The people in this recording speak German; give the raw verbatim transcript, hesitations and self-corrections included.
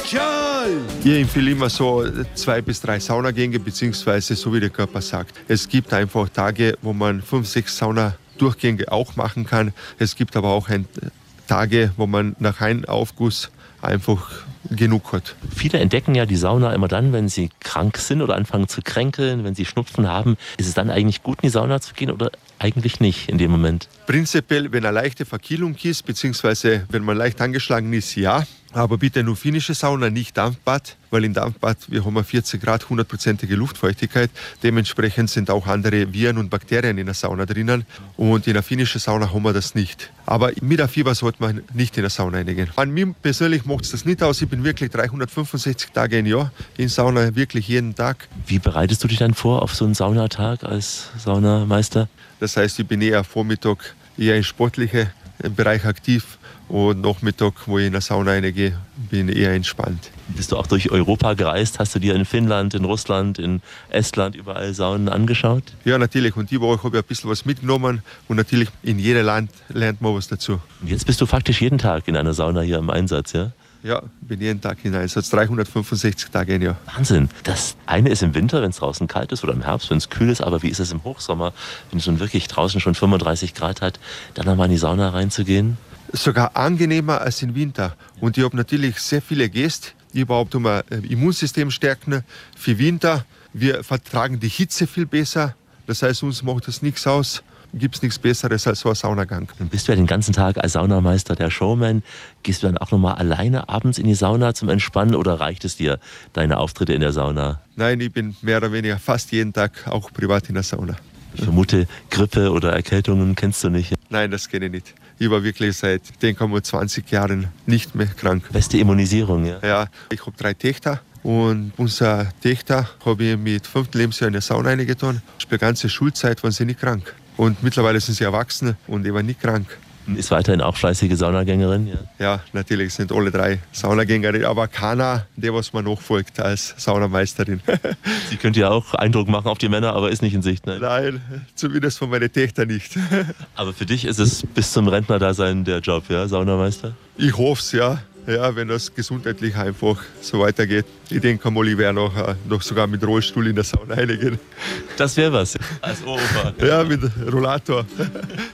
Spezial! Ich empfehle immer so zwei bis drei Saunagänge, beziehungsweise so wie der Körper sagt. Es gibt einfach Tage, wo man fünf, sechs Saunadurchgänge auch machen kann. Es gibt aber auch ein, Tage, wo man nach einem Aufguss einfach genug hat. Viele entdecken ja die Sauna immer dann, wenn sie krank sind oder anfangen zu kränkeln, wenn sie Schnupfen haben. Ist es dann eigentlich gut, in die Sauna zu gehen oder eigentlich nicht in dem Moment? Prinzipiell, wenn eine leichte Verkühlung ist, beziehungsweise wenn man leicht angeschlagen ist, ja. Aber bitte nur finnische Sauna, nicht Dampfbad, weil im Dampfbad wir haben vierzig Grad, hundertprozentige Luftfeuchtigkeit. Dementsprechend sind auch andere Viren und Bakterien in der Sauna drinnen. Und in der finnischen Sauna haben wir das nicht. Aber mit der Fieber sollte man nicht in der Sauna reingehen. An mir persönlich macht es das nicht aus. Ich bin wirklich dreihundertfünfundsechzig Tage im Jahr in Sauna, wirklich jeden Tag. Wie bereitest du dich dann vor auf so einen Saunatag als Saunameister? Das heißt, ich bin eher Vormittag eher im sportlichen Bereich aktiv. Und Nachmittag, wo ich in der Sauna reingehe, bin ich eher entspannt. Bist du auch durch Europa gereist? Hast du dir in Finnland, in Russland, in Estland überall Saunen angeschaut? Ja, natürlich. Und die Woche habe ich ein bisschen was mitgenommen. Und natürlich in jedem Land lernt man was dazu. Und jetzt bist du faktisch jeden Tag in einer Sauna hier im Einsatz, ja? Ja, bin jeden Tag in Einsatz. dreihundertfünfundsechzig Tage im Jahr. Wahnsinn. Das eine ist im Winter, wenn es draußen kalt ist, oder im Herbst, wenn es kühl ist. Aber wie ist es im Hochsommer, wenn es schon wirklich draußen schon fünfunddreißig Grad hat, dann nochmal in die Sauna reinzugehen? Sogar angenehmer als im Winter. Und ich habe natürlich sehr viele Gäste, die überhaupt um ein Immunsystem stärken für Winter. Wir vertragen die Hitze viel besser. Das heißt, uns macht das nichts aus. Gibt es nichts Besseres als so ein Saunagang. Dann bist du ja den ganzen Tag als Saunameister der Showman. Gehst du dann auch nochmal alleine abends in die Sauna zum Entspannen oder reicht es dir, deine Auftritte in der Sauna? Nein, ich bin mehr oder weniger fast jeden Tag auch privat in der Sauna. Ich vermute, Grippe oder Erkältungen kennst du nicht. Nein, das kenne ich nicht. Ich war wirklich seit zwanzig Jahren nicht mehr krank. Beste Immunisierung, ja? Ja, ich habe drei Töchter und unsere Töchter habe ich mit fünften Lebensjahr in der Sauna reingetan. Die ganze Schulzeit waren sie nicht krank. Und mittlerweile sind sie erwachsen und ich war nicht krank. Ist weiterhin auch fleißige Saunagängerin, ja? Ja, natürlich sind alle drei Saunagängerinnen, aber keiner, der was mir nachfolgt als Saunameisterin. Sie könnte ja auch Eindruck machen auf die Männer, aber ist nicht in Sicht, ne? Nein, zumindest von meinen Töchtern nicht. Aber für dich ist es bis zum Rentnerdasein der Job, ja, Saunameister? Ich hoffe es, ja. Ja, wenn das gesundheitlich einfach so weitergeht. Ich denke mal, ich werde noch, noch sogar mit Rollstuhl in der Sauna reingehen. Das wäre was, als Opa. Ja, mit Rollator.